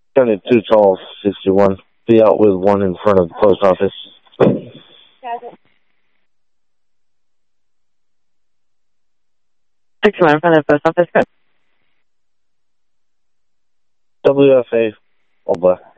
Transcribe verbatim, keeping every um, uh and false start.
seventy-two tall, sixty-one. Be out with one in front of the post office. sixty-one in front of the post office. W F A, all black.